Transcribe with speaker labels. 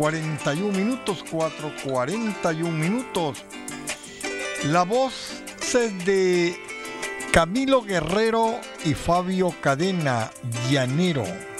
Speaker 1: 41 minutos, 4:41 minutos. La voz es de Camilo Guerrero y Fabio Cadena, Llanero.